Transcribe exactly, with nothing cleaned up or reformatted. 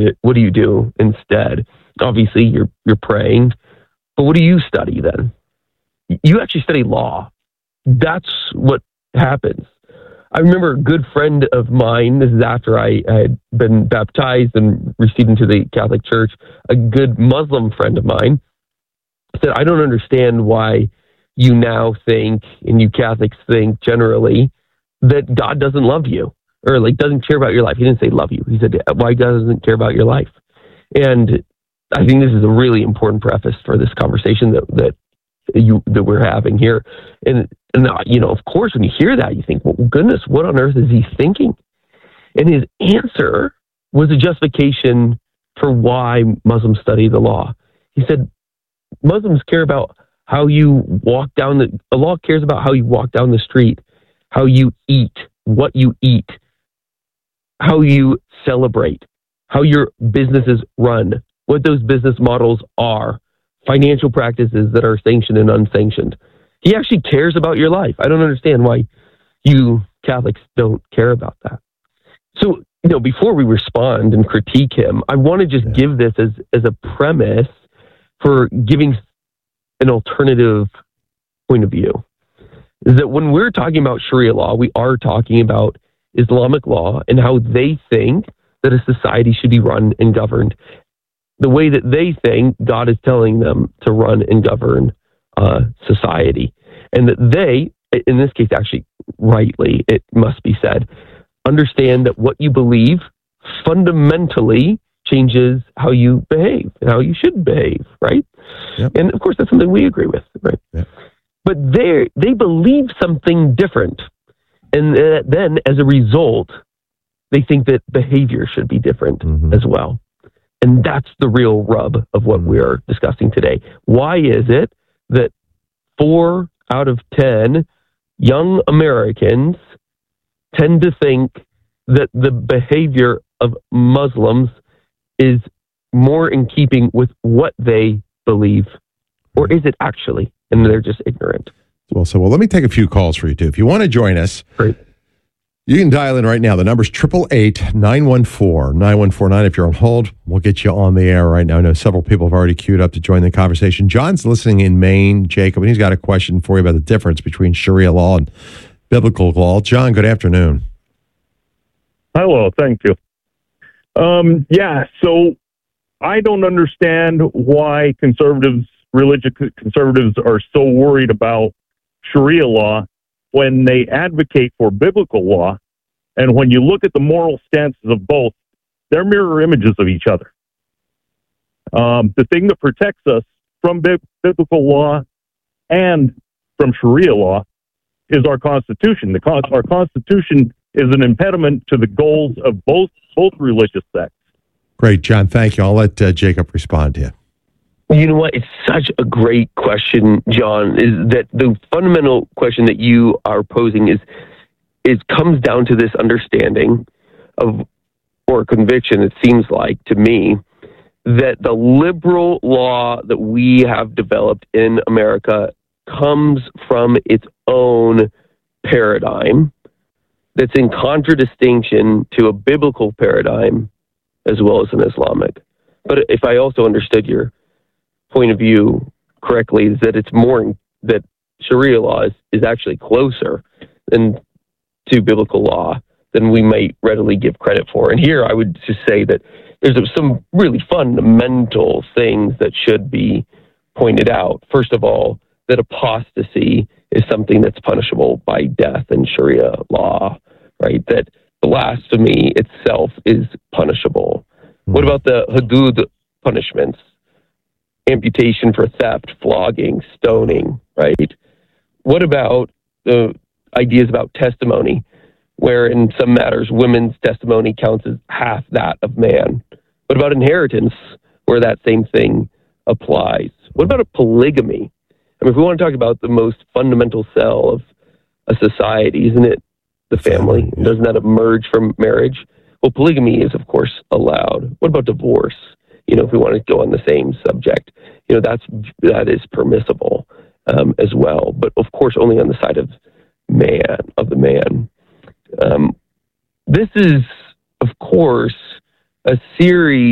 do, what do you do instead? Obviously, you're you're praying, but what do you study then? You actually study law. That's what happens. I remember a good friend of mine, this is after I, I had been baptized and received into the Catholic Church, a good Muslim friend of mine said, I don't understand why you now think, and you Catholics think generally, that God doesn't love you, or like doesn't care about your life. He didn't say love you. He said, why God doesn't care about your life? And I think this is a really important preface for this conversation that, that you that we're having here. And, and you know, of course, when you hear that, you think, well, goodness, what on earth is he thinking? And his answer was a justification for why Muslims study the law. He said, Muslims care about how you walk down the, the law cares about how you walk down the street, how you eat, what you eat, how you celebrate, how your businesses run, what those business models are, financial practices that are sanctioned and unsanctioned. He actually cares about your life. I don't understand why you Catholics don't care about that. So, you know, before we respond and critique him, I want to just yeah. give this as, as a premise for giving an alternative point of view. Is that when we're talking about Sharia law, we are talking about Islamic law and how they think that a society should be run and governed the way that they think God is telling them to run and govern uh, society. And that they, in this case, actually rightly, it must be said, understand that what you believe fundamentally changes how you behave and how you should behave, right? Yep. And of course, that's something we agree with, right? Yep. But they they believe something different. And uh, then as a result, they think that behavior should be different mm-hmm. as well. And that's the real rub of what mm-hmm. we are discussing today. Why is it that four out of ten young Americans tend to think that the behavior of Muslims is more in keeping with what they believe? Or is it actually? And they're just ignorant. Well, so well, let me take a few calls for you, too. If you want to join us, Great. You can dial in right now. The number's eight eight eight, nine one four, nine one four nine. If you're on hold, we'll get you on the air right now. I know several people have already queued up to join the conversation. John's listening in Maine, Jacob, and he's got a question for you about the difference between Sharia law and biblical law. John, good afternoon. Hello, thank you. Um, yeah, so I don't understand why conservatives, religious conservatives, are so worried about Sharia law when they advocate for biblical law. And when you look at the moral stances of both, they're mirror images of each other. Um, the thing that protects us from bi- biblical law and from Sharia law is our Constitution. The con- our Constitution is an impediment to the goals of both both religious sects. Great, John. Thank you. I'll let uh, Jacob respond to you. You know what? It's such a great question, John, is that the fundamental question that you are posing is, is comes down to this understanding of, or conviction, it seems like to me, that the liberal law that we have developed in America comes from its own paradigm that's in contradistinction to a biblical paradigm as well as an Islamic. But if I also understood your point of view correctly, is that it's more that Sharia law is, is actually closer than to biblical law than we might readily give credit for. And here I would just say that there's some really fundamental things that should be pointed out. First of all, that apostasy is something that's punishable by death in Sharia law, right? That blasphemy itself is punishable. Mm-hmm. What about the hudud punishments? Amputation for theft, flogging, stoning, right? What about the ideas about testimony, where in some matters women's testimony counts as half that of man? What about inheritance, where that same thing applies? What about a polygamy? I mean, if we want to talk about the most fundamental cell of a society, isn't it the family? family yeah. Doesn't that emerge from marriage? Well, polygamy is, of course, allowed. What about divorce? You know, if we want to go on the same subject, you know, that's that is permissible um, as well. But of course, only on the side of man, of the man. Um, this is, of course, a series